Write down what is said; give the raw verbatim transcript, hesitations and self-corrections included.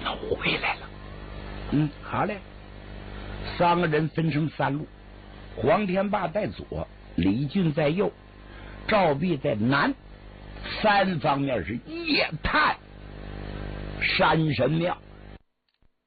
能回来了。嗯，好嘞。三个人分成三路，黄天霸在左，李俊在右，赵弼在南，三方面是夜探山神庙。